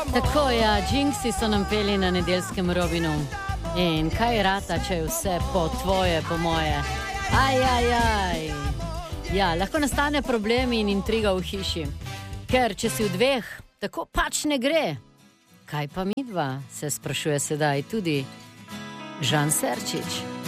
Tako, ja, Jinxi so nam peli na nedeljskem Robinu. In kaj rata, če je vse po tvoje, po moje? Aj. Ja, lahko nastane problem in intriga v hiši. Ker, če si v dveh, tako pač ne gre. Kaj pa midva, se sprašuje sedaj tudi Žan Serčič.